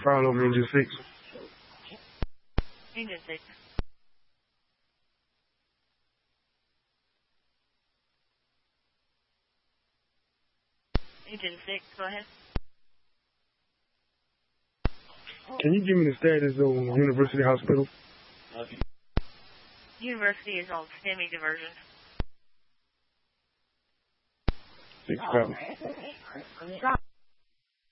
File over Engine 6. Engine 6. Engine 6, go ahead. Can you give me the status on University Hospital? University is on STEMI diversion. 6 copy.